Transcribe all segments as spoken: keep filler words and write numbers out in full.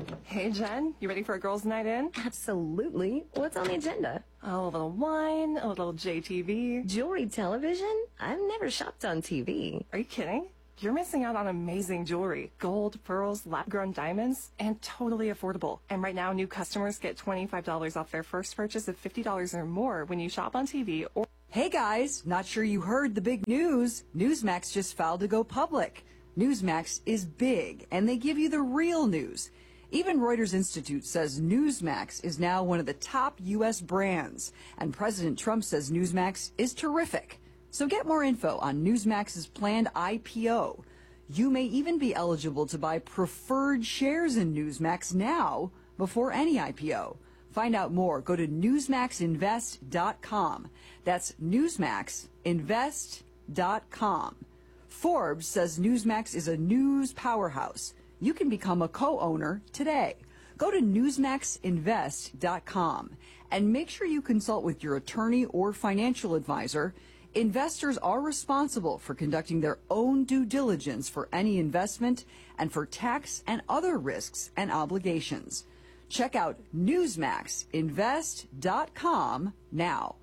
Hey, Jen, you ready for a girls' night in? Absolutely. What's on the agenda? Oh, a little wine, a little J T V. Jewelry television? I've never shopped on T V. Are you kidding? You're missing out on amazing jewelry. Gold, pearls, lab-grown diamonds, and totally affordable. And right now, new customers get twenty-five dollars off their first purchase of fifty dollars or more when you shop on T V or... Hey guys, not sure you heard the big news. Newsmax just filed to go public. Newsmax is big, and they give you the real news. Even Reuters Institute says Newsmax is now one of the top U S brands, and President Trump says Newsmax is terrific. So get more info on Newsmax's planned I P O. You may even be eligible to buy preferred shares in Newsmax now before any I P O. Find out more. Go to newsmax invest dot com. That's newsmax invest dot com. Forbes says Newsmax is a news powerhouse. You can become a co-owner today. Go to newsmax invest dot com and make sure you consult with your attorney or financial advisor. Investors are responsible for conducting their own due diligence for any investment and for tax and other risks and obligations. Check out newsmax invest dot com now.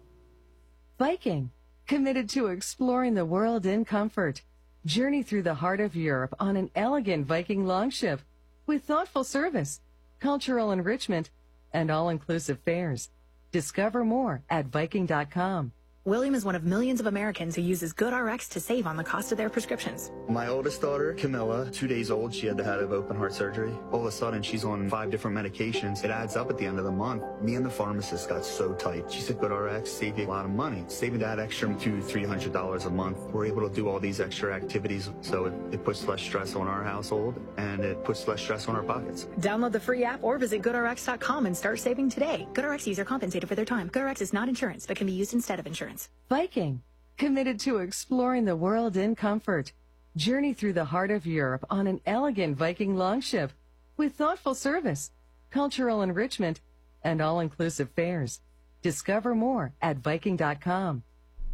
Viking, committed to exploring the world in comfort. Journey through the heart of Europe on an elegant Viking longship with thoughtful service, cultural enrichment, and all-inclusive fares. Discover more at viking dot com. William is one of millions of Americans who uses GoodRx to save on the cost of their prescriptions. My oldest daughter, Camilla, two days old, she had to have open heart surgery. All of a sudden, she's on five different medications. It adds up at the end of the month. Me and the pharmacist got so tight. She said, GoodRx saved you a lot of money. Saving that extra two, three hundred dollars a month. We're able to do all these extra activities, so it, it puts less stress on our household, and it puts less stress on our pockets. Download the free app or visit good r x dot com and start saving today. GoodRx users are compensated for their time. GoodRx is not insurance, but can be used instead of insurance. Viking, committed to exploring the world in comfort. Journey through the heart of Europe on an elegant Viking longship with thoughtful service, cultural enrichment, and all-inclusive fares. Discover more at viking dot com.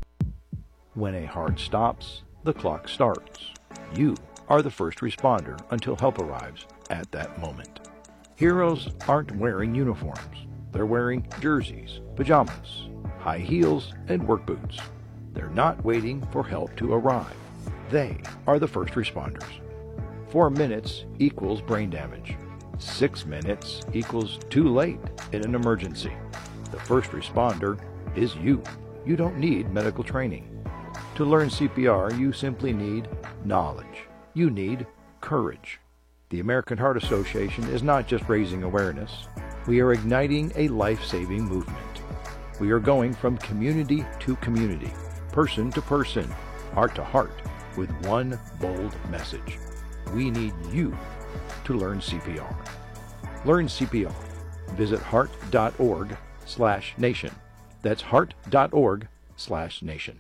When a heart stops, the clock starts. You are the first responder until help arrives at that moment. Heroes aren't wearing uniforms. They're wearing jerseys, pajamas, high heels, and work boots. They're not waiting for help to arrive. They are the first responders. Four minutes equals brain damage. Six minutes equals too late in an emergency. The first responder is you. You don't need medical training. To learn C P R, you simply need knowledge. You need courage. The American Heart Association is not just raising awareness. We are igniting a life-saving movement. We are going from community to community, person to person, heart to heart, with one bold message. We need you to learn C P R. Learn C P R. Visit heart dot org slash nation. That's heart dot org slash nation.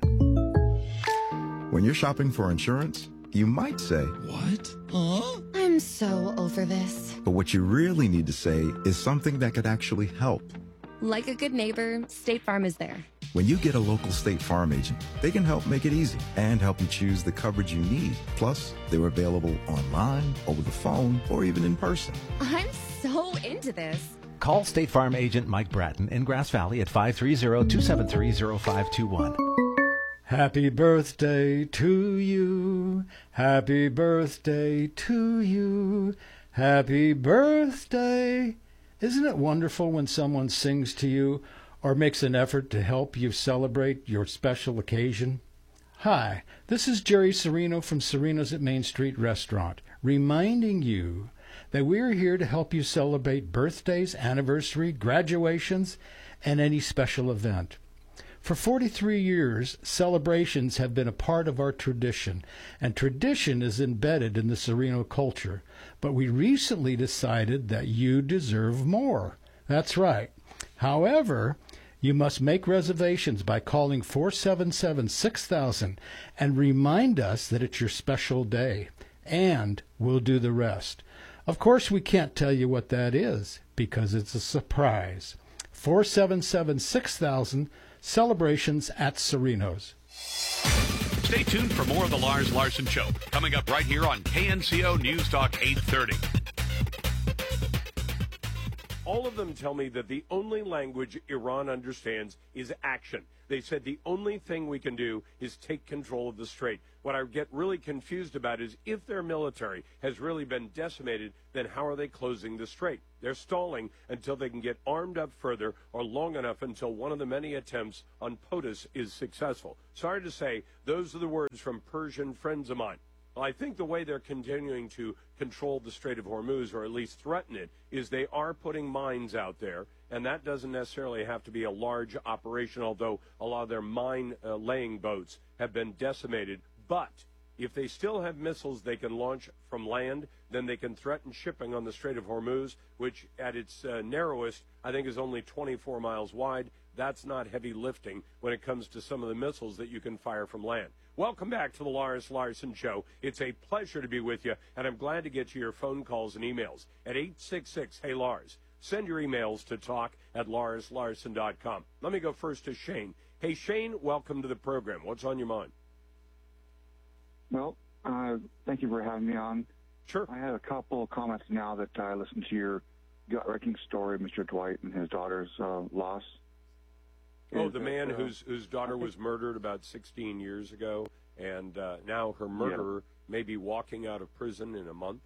When you're shopping for insurance, you might say, "What? Huh?" I'm so over this. But what you really need to say is something that could actually help. Like a good neighbor, State Farm is there. When you get a local State Farm agent, they can help make it easy and help you choose the coverage you need. Plus, they're available online, over the phone, or even in person. I'm so into this. Call State Farm agent Mike Bratton in Grass Valley at five three zero, two seven three, zero five two one. Happy birthday to you. Happy birthday to you. Happy birthday. Isn't it wonderful when someone sings to you or makes an effort to help you celebrate your special occasion? Hi, this is Jerry Serino from Serino's at Main Street Restaurant, reminding you that we're here to help you celebrate birthdays, anniversary, graduations, and any special event. For forty-three years, celebrations have been a part of our tradition, and tradition is embedded in the Serino culture. But we recently decided that you deserve more. That's right. However, you must make reservations by calling four seven seven, six thousand and remind us that it's your special day, and we'll do the rest. Of course, we can't tell you what that is because it's a surprise. four seven seven, six thousand, celebrations at Serino's. Stay tuned for more of the Lars Larson Show, coming up right here on K N C O News Talk eight thirty. All of them tell me that the only language Iran understands is action. They said the only thing we can do is take control of the strait. What I get really confused about is if their military has really been decimated, then how are they closing the strait? They're stalling until they can get armed up further or long enough until one of the many attempts on POTUS is successful. Sorry to say, those are the words from Persian friends of mine. Well, I think the way they're continuing to control the Strait of Hormuz, or at least threaten it, is they are putting mines out there, and that doesn't necessarily have to be a large operation, although a lot of their mine-laying uh, boats have been decimated. But if they still have missiles they can launch from land, then they can threaten shipping on the Strait of Hormuz, which at its uh, narrowest, I think, is only twenty-four miles wide. That's not heavy lifting when it comes to some of the missiles that you can fire from land. Welcome back to the Lars Larson Show. It's a pleasure to be with you, and I'm glad to get to your phone calls and emails at eight six six, hey Lars. Send your emails to talk at lars larson dot com. Let me go first to Shane. Hey, Shane, welcome to the program. What's on your mind? Well, uh, thank you for having me on. Sure. I had a couple of comments now that I listened to your gut-wrenching story, Mister Dwight and his daughter's uh, loss. Oh, the man whose whose daughter was murdered about sixteen years ago, and uh, now her murderer yeah. may be walking out of prison in a month?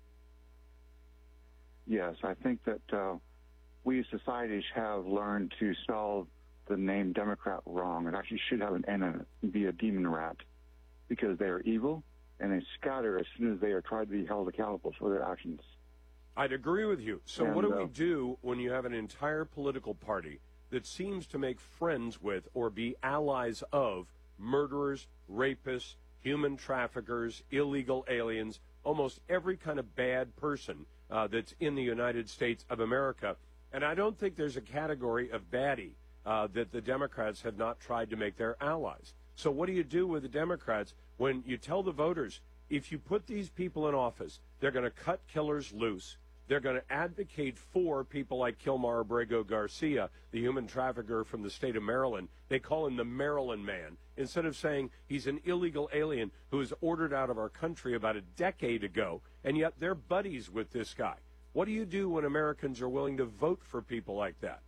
Yes, I think that uh, we as societies have learned to spell the name Democrat wrong. It actually should have an N in it and be a demon rat, because they are evil, and they scatter as soon as they are tried to be held accountable for their actions. I'd agree with you. So and, what do uh, we do when you have an entire political party that seems to make friends with or be allies of murderers, rapists, human traffickers, illegal aliens, almost every kind of bad person uh, that's in the United States of America? And I don't think there's a category of baddie uh, that the Democrats have not tried to make their allies. So what do you do with the Democrats when you tell the voters, if you put these people in office, they're going to cut killers loose? They're going to advocate for people like Kilmar Abrego Garcia, the human trafficker from the state of Maryland. They call him the Maryland Man, instead of saying he's an illegal alien who was ordered out of our country about a decade ago, and yet they're buddies with this guy. What do you do when Americans are willing to vote for people like that?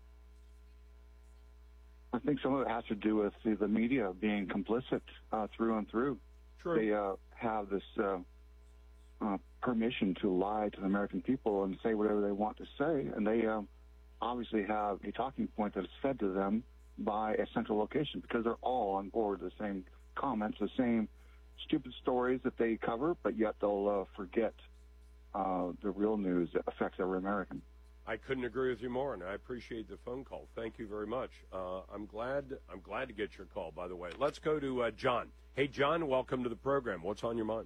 I think some of it has to do with the, the media being complicit uh, through and through. True. They uh, have this uh, uh, permission to lie to the American people and say whatever they want to say, and they um, obviously have a talking point that is fed to them by a central location, because they're all on board with the same comments, the same stupid stories that they cover, but yet they'll uh, forget uh, the real news that affects every American. I couldn't agree with you more, and I appreciate the phone call. Thank you very much. Uh, I'm glad. I'm glad to get your call. By the way, let's go to uh, John. Hey, John, welcome to the program. What's on your mind?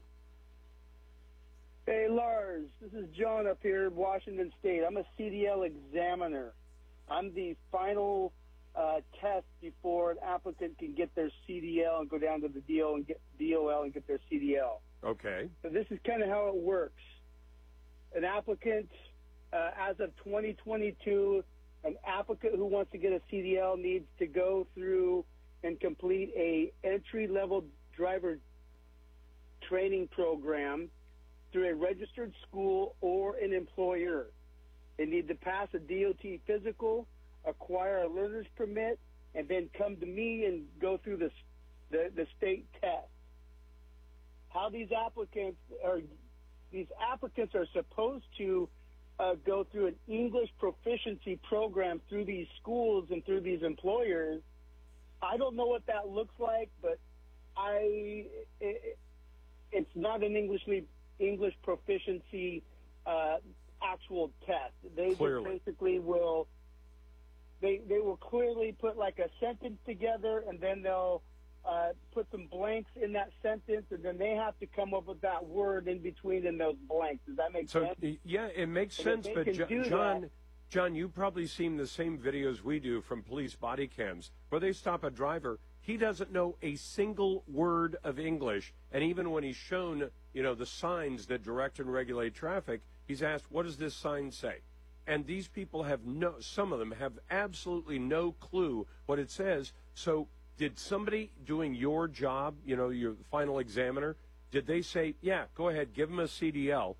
Hey, Lars. This is John up here in Washington State. I'm a C D L examiner. I'm the final uh, test before an applicant can get their C D L and go down to the D O and get D O L and get their C D L. Okay. So this is kind of how it works. An applicant. Uh, as of twenty twenty-two, an applicant who wants to get a C D L needs to go through and complete a entry-level driver training program through a registered school or an employer. They need to pass a D O T physical, acquire a learner's permit, and then come to me and go through the, the, the state test. How these applicants are, these applicants are supposed to Uh, go through an English proficiency program through these schools and through these employers. I don't know what that looks like, but I it, it's not an English English proficiency uh, actual test. They just basically will they they will clearly put like a sentence together, and then they'll uh, put some blanks in that sentence, and then they have to come up with that word in between in those blanks. Does that make so, sense? Yeah, it makes and sense. But jo- John, that, John, you've probably seen the same videos we do from police body cams where they stop a driver. He doesn't know a single word of English, and even when he's shown, you know, the signs that direct and regulate traffic, he's asked, "What does this sign say?" And these people have no. Some of them have absolutely no clue what it says. So. Did somebody doing your job, you know, your final examiner, did they say, yeah, go ahead, give him a C D L,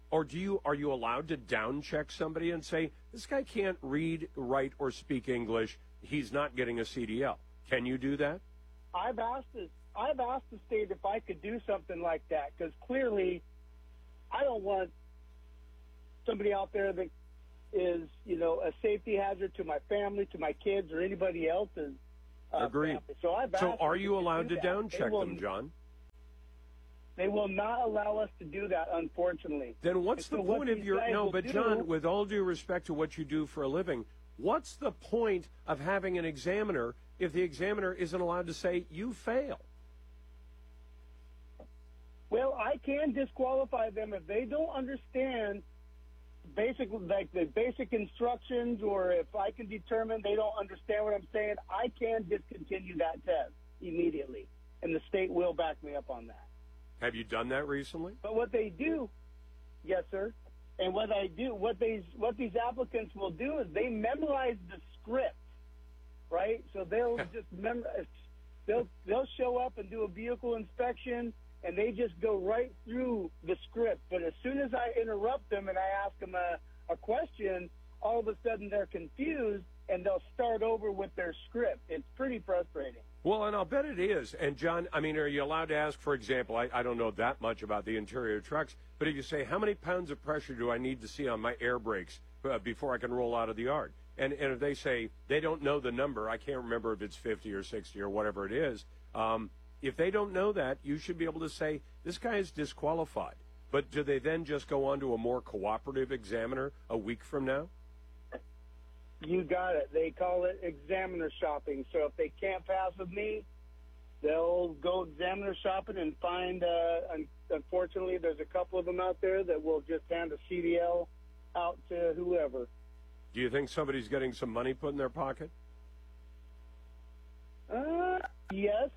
Or do you are you allowed to down check somebody and say, this guy can't read, write, or speak English, he's not getting a C D L? Can you do that? I've asked this, I've asked the state if I could do something like that, because clearly I don't want somebody out there that is, you know, a safety hazard to my family, to my kids, or anybody else's. Uh, Agreed. family. So, I've so asked are them you to allowed do to that. down They check will- them, John? They will not allow us to do that, unfortunately. Then what's And the so what point of these your guys no? will But do- John, with all due respect to what you do for a living, what's the point of having an examiner if the examiner isn't allowed to say you fail? Well, I can disqualify them if they don't understand basic, like the basic instructions, or if I can determine they don't understand what I'm saying, I can discontinue that test immediately, and the state will back me up on that. Have you done that recently? But what they do, yes, sir. And what I do, what these what these applicants will do is they memorize the script, right? So they'll just mem- they'll they'll show up and do a vehicle inspection, and they just go right through the script. But as soon as I interrupt them and I ask them a, a question, all of a sudden they're confused and they'll start over with their script. It's pretty frustrating. Well, and I'll bet it is. And, John, I mean, are you allowed to ask, for example, I, I don't know that much about the interior of trucks, but if you say, how many pounds of pressure do I need to see on my air brakes uh, before I can roll out of the yard? And, and if they say they don't know the number, I can't remember if it's fifty or sixty or whatever it is, um, if they don't know that, you should be able to say, this guy is disqualified. But do they then just go on to a more cooperative examiner a week from now? You got it. They call it examiner shopping. So if they can't pass with me, they'll go examiner shopping and find, uh, un- unfortunately, there's a couple of them out there that will just hand a C D L out to whoever. Do you think somebody's getting some money put in their pocket? Uh, yes.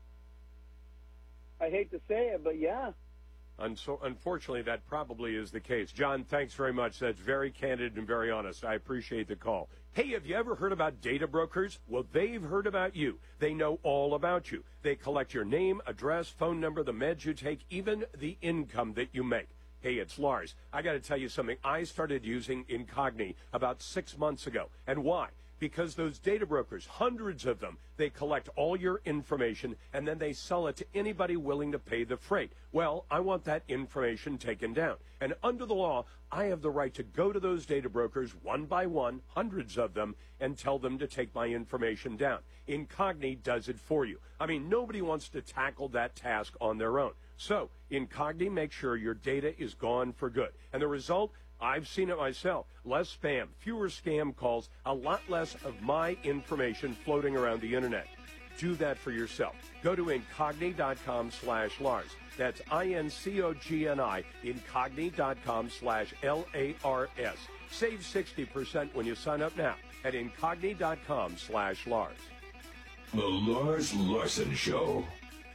I hate to say it, but yeah. Unso- unfortunately, that probably is the case. John, thanks very much. That's very candid and very honest. I appreciate the call. Hey, have you ever heard about data brokers? Well, they've heard about you. They know all about you. They collect your name, address, phone number, the meds you take, even the income that you make. Hey, it's Lars. I got to tell you something. I started using Incogni about six months ago. And why? Because those data brokers, hundreds of them, they collect all your information and then they sell it to anybody willing to pay the freight. Well, I want that information taken down. And under the law, I have the right to go to those data brokers one by one, hundreds of them, and tell them to take my information down. Incogni does it for you. I mean, nobody wants to tackle that task on their own. So, Incogni makes sure your data is gone for good. And the result? I've seen it myself. Less spam, fewer scam calls, a lot less of my information floating around the internet. Do that for yourself. Go to Incogni.com slash Lars. That's I N C O G N I, Incogni.com slash L A R S. Save sixty percent when you sign up now at Incogni.com slash Lars. The Lars Larson Show.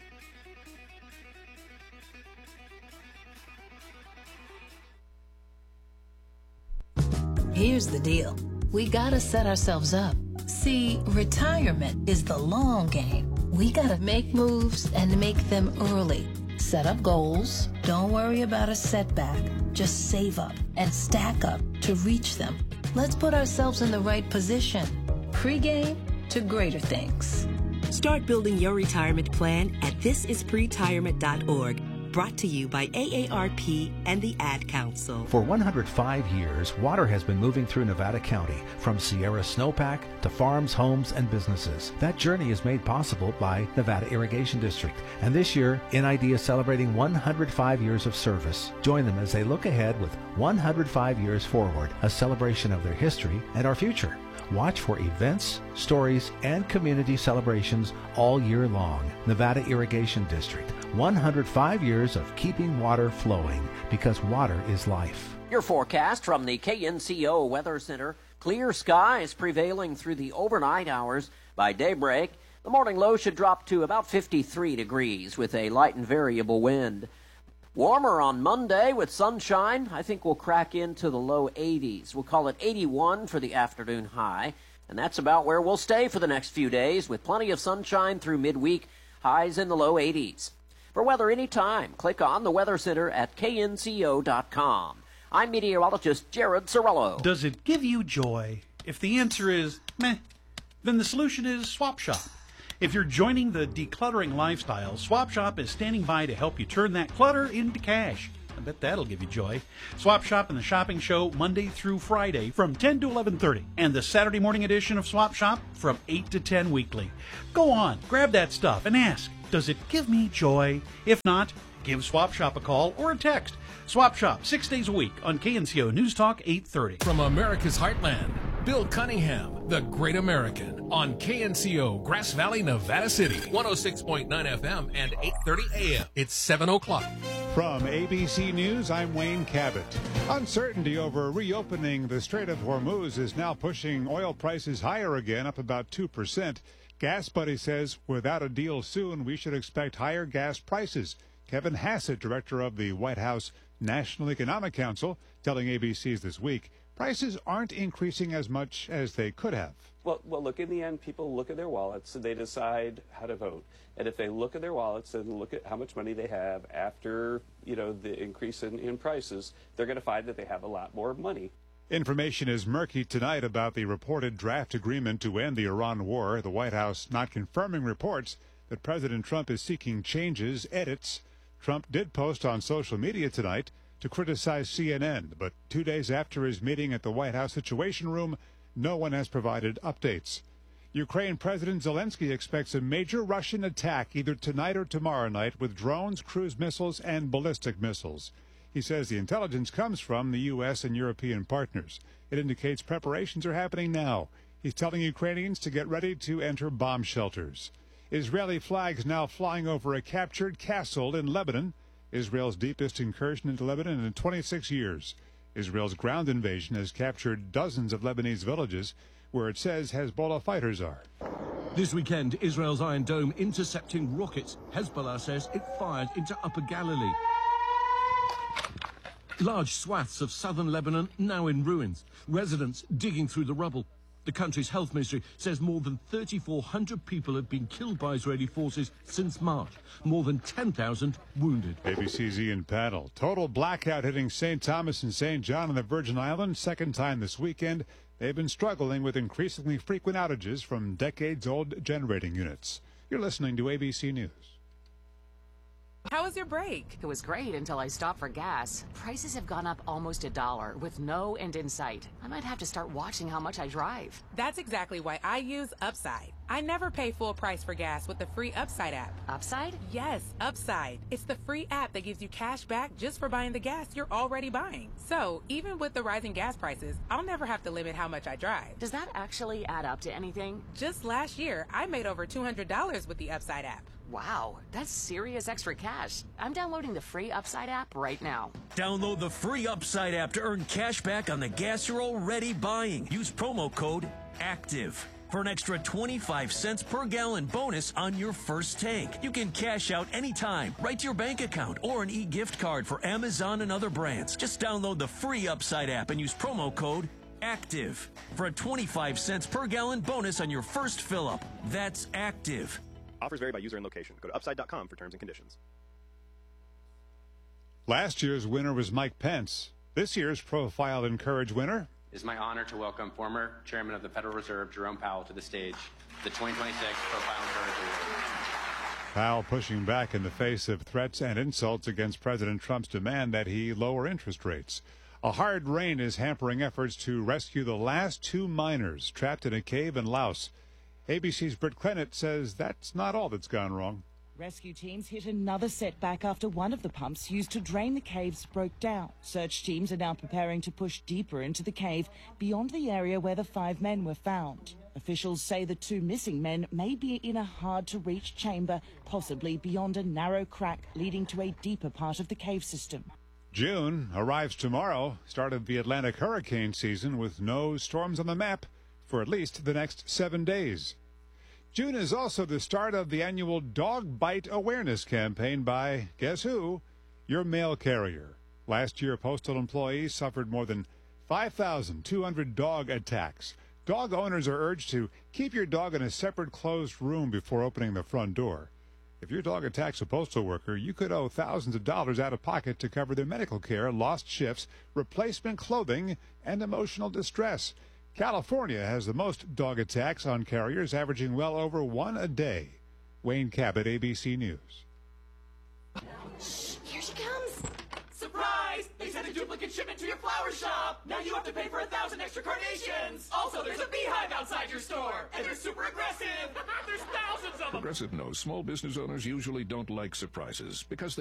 Here's the deal. We gotta set ourselves up. See, retirement is the long game. We gotta make moves and make them early. Set up goals. Don't worry about a setback. Just save up and stack up to reach them. Let's put ourselves in the right position. Pre-game to greater things. Start building your retirement plan at this is pretirement dot org. Brought to you by A A R P and the Ad Council. For one hundred five years, water has been moving through Nevada County, from Sierra Snowpack to farms, homes, and businesses. That journey is made possible by Nevada Irrigation District. And this year, N I D is celebrating one hundred five years of service. Join them as they look ahead with one hundred five years forward, a celebration of their history and our future. Watch for events, stories, and community celebrations all year long. Nevada Irrigation District, one hundred five years of keeping water flowing, because water is life. Your forecast from the K N C O Weather Center. Clear skies prevailing through the overnight hours. By daybreak, the morning low should drop to about fifty-three degrees with a light and variable wind. Warmer on Monday with sunshine. I think we'll crack into the low eighties. We'll call it eighty-one for the afternoon high. And that's about where we'll stay for the next few days, with plenty of sunshine through midweek, highs in the low eighties. For weather anytime, click on the Weather Center at K N C O dot com. I'm meteorologist Jared Sorello. Does it give you joy? If the answer is meh, then the solution is Swap Shop. If you're joining the decluttering lifestyle, Swap Shop is standing by to help you turn that clutter into cash. I bet that'll give you joy. Swap Shop and the Shopping Show Monday through Friday from ten to eleven thirty, and the Saturday morning edition of Swap Shop from eight to ten weekly. Go on, grab that stuff and ask, does it give me joy? If not, give Swap Shop a call or a text. Swap Shop, six days a week on K N C O News Talk eight thirty. From America's Heartland, Bill Cunningham, the Great American, on K N C O Grass Valley, Nevada City, one oh six point nine F M and eight thirty A M. It's seven o'clock. From A B C News, I'm Wayne Cabot. Uncertainty over reopening the Strait of Hormuz is now pushing oil prices higher again, up about two percent. Gas Buddy says without a deal soon, we should expect higher gas prices. Kevin Hassett, director of the White House National Economic Council, telling A B C's This Week, prices aren't increasing as much as they could have. Well, well, look, in the end, people look at their wallets and they decide how to vote. And if they look at their wallets and look at how much money they have after, you know, the increase in, in prices, they're going to find that they have a lot more money. Information is murky tonight about the reported draft agreement to end the Iran war. The White House not confirming reports that President Trump is seeking changes, edits. Trump did post on social media tonight to criticize C N N, but two days after his meeting at the White House Situation Room, no one has provided updates. Ukraine President Zelensky expects a major Russian attack either tonight or tomorrow night with drones, cruise missiles, and ballistic missiles. He says the intelligence comes from the U S and European partners. It indicates preparations are happening now. He's telling Ukrainians to get ready to enter bomb shelters. Israeli flags now flying over a captured castle in Lebanon, Israel's deepest incursion into Lebanon in twenty-six years. Israel's ground invasion has captured dozens of Lebanese villages where it says Hezbollah fighters are. This weekend, Israel's Iron Dome intercepting rockets Hezbollah says it fired into Upper Galilee. Large swaths of southern Lebanon now in ruins. Residents digging through the rubble. The country's health ministry says more than thirty-four hundred people have been killed by Israeli forces since March. More than ten thousand wounded. A B C's Ian Paddle. Total blackout hitting Saint Thomas and Saint John on the Virgin Islands. Second time this weekend. They've been struggling with increasingly frequent outages from decades-old generating units. You're listening to A B C News. How was your break? It was great until I stopped for gas. Prices have gone up almost a dollar with no end in sight. I might have to start watching how much I drive. That's exactly why I use Upside. I never pay full price for gas with the free Upside app. Upside? Yes, Upside. It's the free app that gives you cash back just for buying the gas you're already buying. So, even with the rising gas prices, I'll never have to limit how much I drive. Does that actually add up to anything? Just last year, I made over two hundred dollars with the Upside app. Wow, that's serious extra cash. I'm downloading the free Upside app right now. Download the free Upside app to earn cash back on the gas you're already buying. Use promo code ACTIVE for an extra twenty-five cents per gallon bonus on your first tank. You can cash out anytime, right to your bank account, or an e-gift card for Amazon and other brands. Just download the free Upside app and use promo code ACTIVE for a twenty-five cents per gallon bonus on your first fill-up. That's ACTIVE. Offers vary by user and location. Go to upside dot com for terms and conditions. Last year's winner was Mike Pence. This year's Profile Encourage winner. It is my honor to welcome former Chairman of the Federal Reserve, Jerome Powell, to the stage, the twenty twenty-six Profile Encourage Award. Powell pushing back in the face of threats and insults against President Trump's demand that he lower interest rates. A hard rain is hampering efforts to rescue the last two miners trapped in a cave in Laos. A B C's Britt Clennett says that's not all that's gone wrong. Rescue teams hit another setback after one of the pumps used to drain the caves broke down. Search teams are now preparing to push deeper into the cave beyond the area where the five men were found. Officials say the two missing men may be in a hard-to-reach chamber, possibly beyond a narrow crack leading to a deeper part of the cave system. June arrives tomorrow, start of the Atlantic hurricane season with no storms on the map for at least the next seven days. June is also the start of the annual Dog Bite Awareness campaign by, guess who? Your mail carrier. Last year, postal employees suffered more than five thousand two hundred dog attacks. Dog owners are urged to keep your dog in a separate closed room before opening the front door. If your dog attacks a postal worker, you could owe thousands of dollars out of pocket to cover their medical care, lost shifts, replacement clothing, and emotional distress. California has the most dog attacks on carriers, averaging well over one a day. Wayne Cabot, A B C News. Shh, here she comes. Surprise! They sent a duplicate shipment to your flower shop. Now you have to pay for a thousand extra carnations. Also, there's a beehive outside your store, and they're super aggressive. There's thousands of them. Progressive knows small business owners usually don't like surprises because they